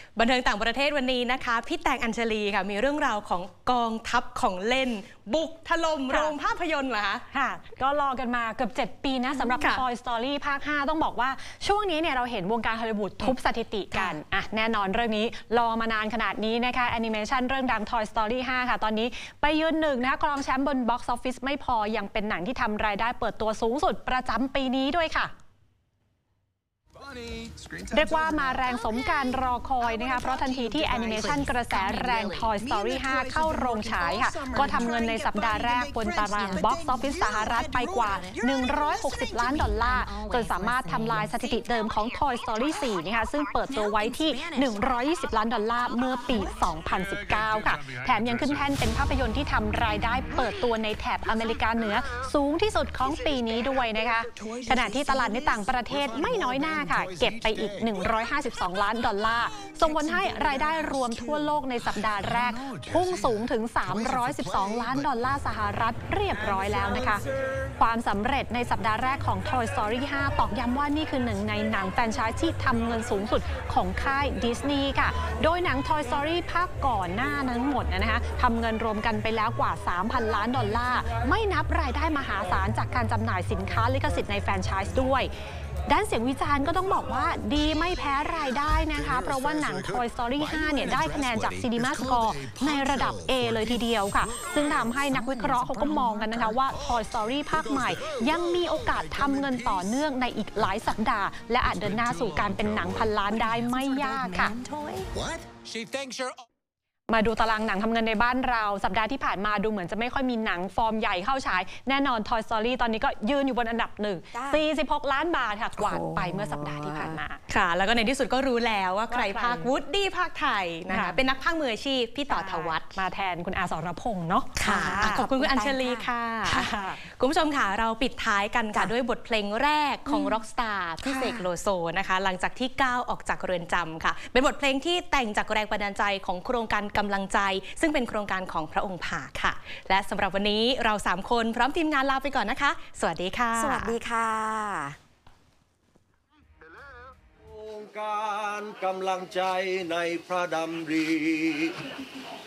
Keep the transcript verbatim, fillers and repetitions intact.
บันเทิงต่างประเทศวันนี้นะคะพี่แตงอัญชลีค่ะมีเรื่องราวของกองทัพของเล่นบุกถล่มโรงภาพยนตร์เหรอคะค่ะก็รอกันมาเกือบเจ็ดปีนะสำหรับ Toy Story ภาคห้าต้องบอกว่าช่วงนี้เนี่ยเราเห็นวงการฮอลลีวูดทุบสถิติกันอ่ะแน่นอนเรื่องนี้รอมานานขนาดนี้นะคะแอนิเมชันเรื่องดัง Toy Story ห้าค่ะตอนนี้ไปยืนหนึ่งนะคะครองแชมป์บน Box Office ไม่พอยังเป็นหนังที่ทำรายได้เปิดตัวสูงสุดประจำปีนี้ด้วยค่ะเรียกว่ามาแรงสมการรอคอยนะคะเพราะทันทีที่แอนิเมชันกระแสแรง Toy Story ห้าเข้าโรงฉายค่ะก็ทำเงินในสัปดาห์แรกบนตาราง Box Office สหรัฐไปกว่าหนึ่งร้อยหกสิบล้านดอลลาร์จนสามารถทำลายสถิติเดิมของ Toy Story สี่นะคะซึ่งเปิดตัวไว้ที่หนึ่งร้อยยี่สิบล้านดอลลาร์เมื่อปี สองพันสิบเก้า ค่ะแถมยังขึ้นแท่นเป็นภาพยนตร์ที่ทำรายได้เปิดตัวในแถบอเมริกาเหนือสูงที่สุดของปีนี้ด้วยนะคะขณะที่ตลาดในต่างประเทศไม่น้อยหน้าค่ะเก็บไปอีกหนึ่งร้อยห้าสิบสองล้านดอลลาร์ส่งผลให้รายได้รวมทั่วโลกในสัปดาห์แรกพุ่งสูงถึงสามร้อยสิบสองล้านดอลลาร์สหรัฐเรียบร้อยแล้วนะคะความสำเร็จในสัปดาห์แรกของ Toy Story ห้าตอกย้ำว่านี่คือหนึ่งในหนังแฟรนไชส์ที่ทำเงินสูงสุดของค่ายดิสนีย์ค่ะโดยหนัง Toy Story ภาคก่อนหน้านั้นหมดนะคะทำเงินรวมกันไปแล้วกว่า สามพันล้านดอลลาร์ไม่นับรายได้มหาศาลจากการจำหน่ายสินค้าลิขสิทธิ์ในแฟรนไชส์ด้วยด้านเสียงวิจารณ์ก็ต้องบอกว่าดีไม่แพ้รายได้นะคะเพราะว่าหนัง Toy Story ห้าเนี่ยได้คะแนนจาก Cinema Score ในระดับ A เลยทีเดียวค่ะซึ่งทำให้นักวิเคราะห์เขาก็มองกันนะคะว่า Toy Story ภาคใหม่ยังมีโอกาสทำเงินต่อเนื่องในอีกหลายสัปดาห์และอาจเดินหน้าสู่การเป็นหนังพันล้านได้ไม่ยากค่ะมาดูตารางหนังทำเงินในบ้านเราสัปดาห์ที่ผ่านมาดูเหมือนจะไม่ค่อยมีหนังฟอร์มใหญ่เข้าฉายแน่นอน Toy Story ตอนนี้ก็ยืนอยู่บนอันดับหนึ่ง สี่สิบหกล้านบาทค่ะกวาดไปเมื่อสัปดาห์ที่ผ่านมาค่ะแล้วก็ในที่สุดก็รู้แล้วว่าใครภาควูดดี้ภาคไทยนะคะเป็นนักพากย์มืออาชีพพี่ต่อธวัฒน์มาแทนคุณอาสรพงษ์เนาะค่ะขอบคุณคุณอัญชลีค่ะคุณผู้ชมค่ะเราปิดท้ายกันค่ะด้วยบทเพลงแรกของร็อกสตาร์พี่เสกโลโซนะคะหลังจากที่ก้าวออกจากเรือนจำค่ะเป็นบทเพลงที่แต่งจากแรงบันดาลใจของโครงการกำลังใจซึ่งเป็นโครงการของพระองค์ผ่าค่ะและสำหรับวันนี้เราสามคนพร้อมทีมงานลาไปก่อนนะคะสวัสดีค่ะสวัสดีค่ะโครงการกำลังใจในพระดำริ